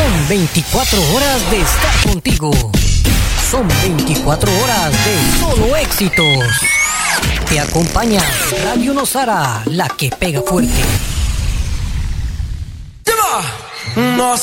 Son 24 horas de estar contigo. Son 24 horas de solo éxitos. Te acompaña Radio Nosara, la que pega fuerte. No